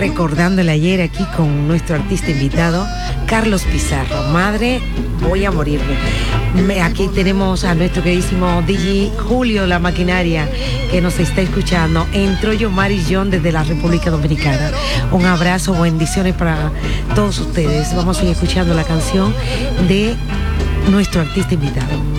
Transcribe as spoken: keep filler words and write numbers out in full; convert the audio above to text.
recordando el ayer aquí con nuestro artista invitado, Carlos Pizarro. Madre, voy a morirme. Me, aquí tenemos a nuestro queridísimo D J Julio La Maquinaria, que nos está escuchando. Entró yo, Mari John, desde la República Dominicana. Un abrazo, bendiciones para todos ustedes. Vamos a ir escuchando la canción de nuestro artista invitado.